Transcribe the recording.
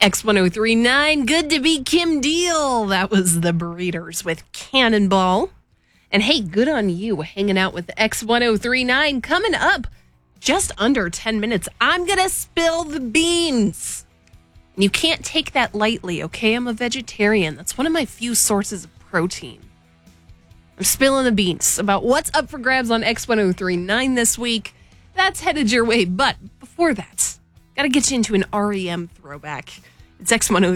X1039, good to be Kim Deal. That was the Breeders with Cannonball. And hey, good on you hanging out with X1039. Coming up, just under 10 minutes, I'm going to spill the beans. You can't take that lightly, okay? I'm a vegetarian. That's one of my few sources of protein. I'm spilling the beans about what's up for grabs on X1039 this week. That's headed your way. But before that, got to get you into an REM throwback. It's X1039.